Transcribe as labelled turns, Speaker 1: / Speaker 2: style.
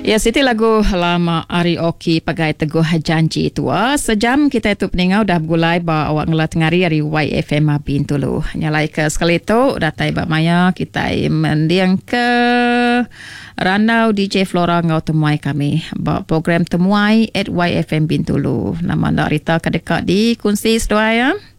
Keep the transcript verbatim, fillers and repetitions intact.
Speaker 1: Ya, siti lagu lama Arioki Pagai Teguh Janji Tua. Sejam kita itu peningau dah mulai ba awak ngelat ngari dari Y F M Bintulu. Nyalai ke sekali tu datai ba maya kita mendiang ke Ranau D J Flora ngau temuai kami ba program temuai at Y F M Bintulu. Nama nak Rita kedekat di kunci sedua ya.